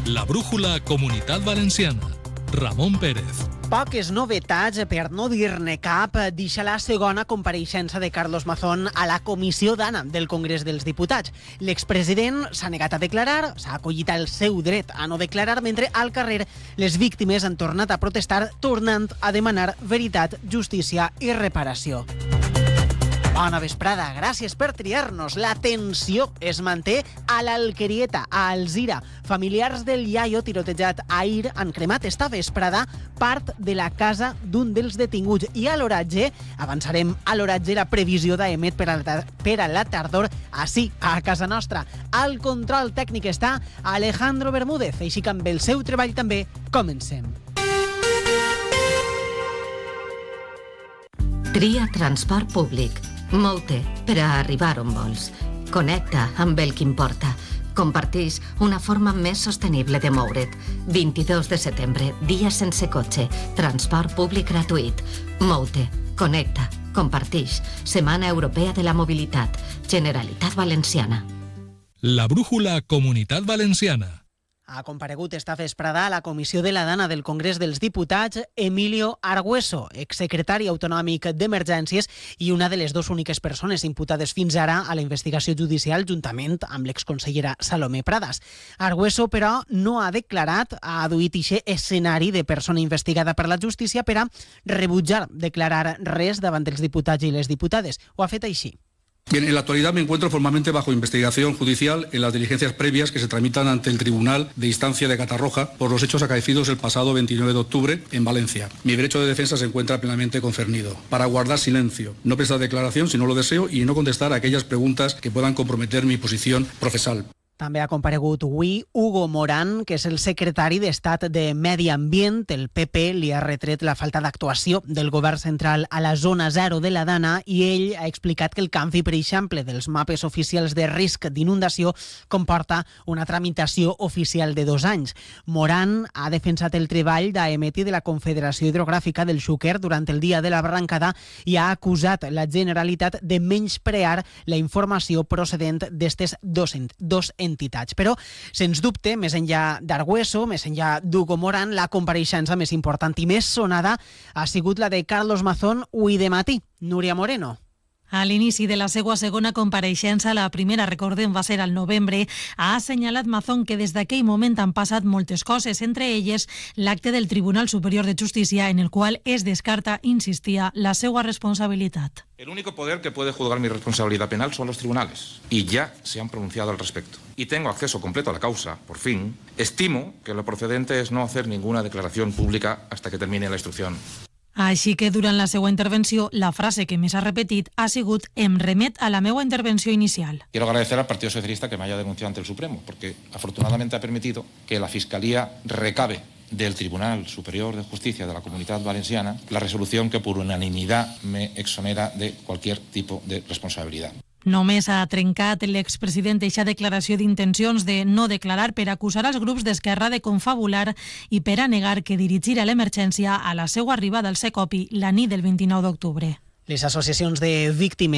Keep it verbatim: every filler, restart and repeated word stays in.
La brújula Comunitat Valenciana. Ramon Pérez. Poques novetats, per no dir-ne cap, deixa la segona compareixença de Carlos Mazón a la Comissió d'Anna del Congrés dels Diputats. L'expresident s'ha negat a declarar, s'ha acollit el seu dret a no declarar, mentre al carrer les víctimes han tornat a protestar, tornant a demanar veritat, justícia i reparació. Bona vesprada, gràcies per triar-nos. La tensió es manté a l'Alquerieta, a Alzira. Familiars del iaio tirotejat ahir han cremat esta vesprada part de la casa d'un dels detinguts. I a l'oratge, avançarem a l'oratge la previsió d'Emet per, per a la tardor, així, a casa nostra. Al control tècnic està Alejandro Bermúdez, així que amb el seu treball també comencem. Tria transport públic. Molte per a arribar on vols. Connecta amb el que importa. Comparteix una forma més sostenible de moure't. vint-i-dos de setembre, dia sense cotxe. Transport públic gratuït. Moute. Connecta. Comparteix. Setmana Europea de la Mobilitat. Generalitat Valenciana. La brújula Comunitat Valenciana. Ha comparegut esta vesprada a la Comissió de la Dana del Congrés dels Diputats Emilio Argüeso, exsecretari autonòmic d'Emergències i una de les dues úniques persones imputades fins ara a la investigació judicial juntament amb l'exconsellera Salomé Pradas. Argüeso, però, no ha declarat, ha aduït ixe escenari de persona investigada per la justícia per a rebutjar declarar res davant dels diputats i les diputades. Ho ha fet així. Bien, en la actualidad me encuentro formalmente bajo investigación judicial en las diligencias previas que se tramitan ante el Tribunal de Instancia de Catarroja por los hechos acaecidos el pasado veintinueve de octubre en Valencia. Mi derecho de defensa se encuentra plenamente concernido para guardar silencio, no prestar declaración si no lo deseo y no contestar a aquellas preguntas que puedan comprometer mi posición procesal. També ha comparegut avui Hugo Morán, que és el secretari d'Estat de Medi Ambient. El P P li ha retret la falta d'actuació del govern central a la zona zero de la Dana i ell ha explicat que el canvi, per exemple, dels mapes oficials de risc d'inundació comporta una tramitació oficial de dos anys. Morán ha defensat el treball d'Aemet i de la Confederació Hidrogràfica del Xúquer durant el dia de la barrancada i ha acusat la Generalitat de menysprear la informació procedent d'estes dos, dos entitats. entitats. Però, sens dubte, més enllà d'Argüeso, més enllà d'Hugo Morán, la compareixença més important i més sonada ha sigut la de Carlos Mazón avui de matí. Núria Moreno. A l'inici de la seva segona compareixença, la primera, recordem, va ser al novembre, ha assenyalat Mazón que des d'aquell moment han passat moltes coses, entre elles l'acte del Tribunal Superior de Justícia en el qual es descarta, insistia, la seva responsabilitat. El único poder que puede juzgar mi responsabilidad penal son los tribunales, y ya se han pronunciado al respecto. Y tengo acceso completo a la causa, por fin. Estimo que lo procedente es no hacer ninguna declaración pública hasta que termine la instrucción. Així que durant la seva intervenció, la frase que més ha repetit ha sigut «em remet a la meva intervenció inicial». Quiero agradecer al Partido Socialista que me haya denunciado ante el Supremo, porque afortunadamente ha permitido que la Fiscalía recabe del Tribunal Superior de Justicia de la Comunitat Valenciana la resolución que por unanimidad me exonera de cualquier tipo de responsabilidad. Només ha trencat l'expresident eixa declaració d'intencions de no declarar per acusar els grups d'Esquerra de confabular i per a negar que dirigirà l'emergència a la seva arribada al Secopi la nit del vint-i-nou d'octubre. Les associacions de víctimes